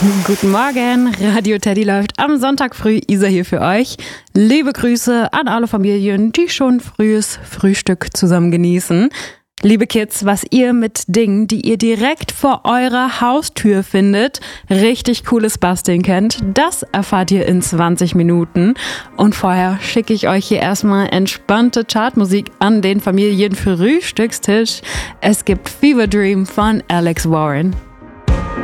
Guten Morgen, Radio Teddy läuft am Sonntag früh. Isa hier für euch. Liebe Grüße an alle Familien, die schon frühes Frühstück zusammen genießen. Liebe Kids, was ihr mit Dingen, die ihr direkt vor eurer Haustür findet, richtig cooles basteln könnt, das erfahrt ihr in 20 Minuten. Und vorher schicke ich euch hier erstmal entspannte Chartmusik an den Familienfrühstückstisch. Es gibt Fever Dream von Alex Warren.